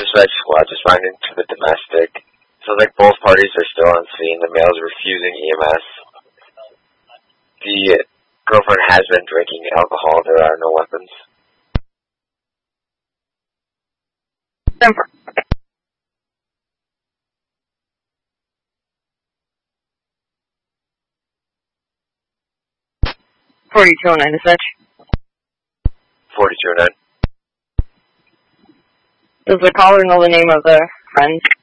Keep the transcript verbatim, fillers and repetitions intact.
dispatch squad responding to the domestic. So like both parties are still on scene. The male is refusing E M S. The girlfriend has been drinking alcohol. There are no weapons. Forty-two oh nine dispatch. Forty-two oh nine. Does the caller know the name of the friend?